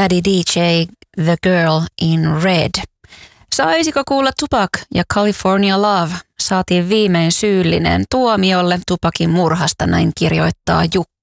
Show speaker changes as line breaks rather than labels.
Daddy DJ The Girl in Red. Saisiko kuulla Tupac ja California Love? Saatiin viimein syyllinen tuomiolle Tupacin murhasta, näin kirjoittaa Jukka.